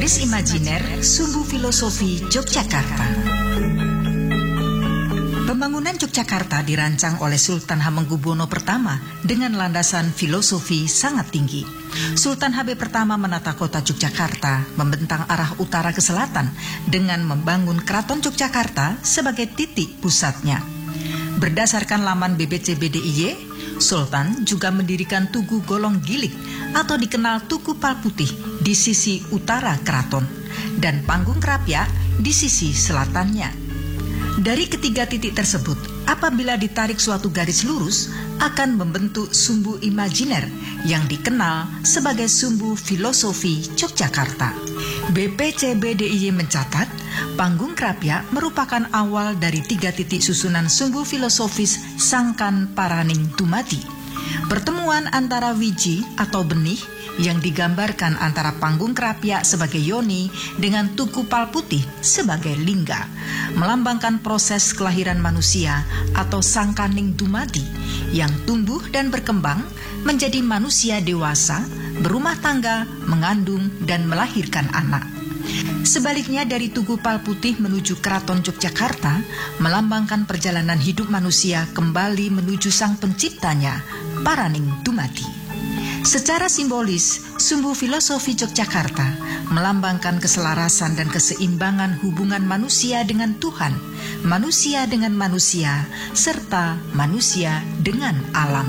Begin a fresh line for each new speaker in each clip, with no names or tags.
Garis Imajiner Sumbu Filosofi Yogyakarta. Pembangunan Yogyakarta dirancang oleh Sultan Hamengkubuwono I dengan landasan filosofi sangat tinggi. Sultan HB pertama menata kota Yogyakarta membentang arah utara ke selatan dengan membangun Keraton Yogyakarta sebagai titik pusatnya. Berdasarkan laman BBCBDIY, Sultan juga mendirikan Tugu Golong Gilik atau dikenal Tugu Palputih di sisi utara keraton dan Panggung Krapyak di sisi selatannya. Dari ketiga titik tersebut, apabila ditarik suatu garis lurus, akan membentuk sumbu imajiner yang dikenal sebagai sumbu filosofi Yogyakarta. BPCBDIY mencatat, Panggung Krapyak merupakan awal dari 3 titik susunan sumbu filosofis Sangkan Paraning Dumadi. Pertemuan antara wiji atau benih yang digambarkan antara Panggung Krapyak sebagai yoni dengan Tugu Palputih sebagai lingga, melambangkan proses kelahiran manusia atau Sangkaning Dumadi yang tumbuh dan berkembang menjadi manusia dewasa, berumah tangga, mengandung dan melahirkan anak. Sebaliknya dari Tugu Palputih menuju Keraton Yogyakarta melambangkan perjalanan hidup manusia kembali menuju sang penciptanya, Paraning Dumadi. Secara simbolis, sumbu filosofi Yogyakarta melambangkan keselarasan dan keseimbangan hubungan manusia dengan Tuhan, manusia dengan manusia, serta manusia dengan alam.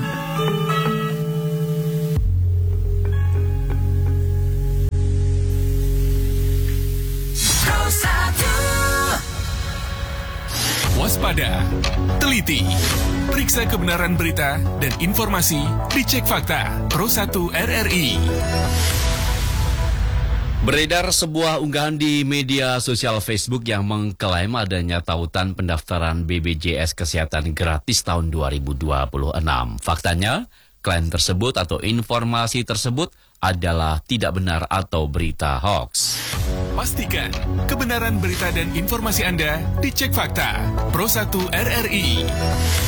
Waspada, teliti, periksa kebenaran berita dan informasi, dicek fakta. Pro 1 RRI.
Beredar sebuah unggahan di media sosial Facebook yang mengklaim adanya tautan pendaftaran BPJS Kesehatan gratis tahun 2026. Faktanya, klaim tersebut atau informasi tersebut adalah tidak benar atau berita hoax.
Pastikan kebenaran berita dan informasi Anda dicek fakta. Pro 1 RRI.